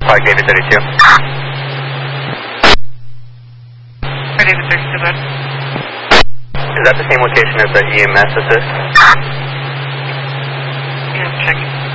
Park David 32. Park David 32, bud. Is that the same location as the EMS assist? Yeah, checking.